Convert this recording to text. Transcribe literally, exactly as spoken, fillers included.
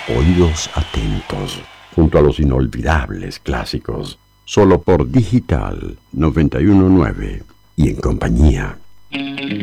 Oídos atentos, junto a los inolvidables clásicos, solo por Digital noventa y uno punto nueve y en compañía.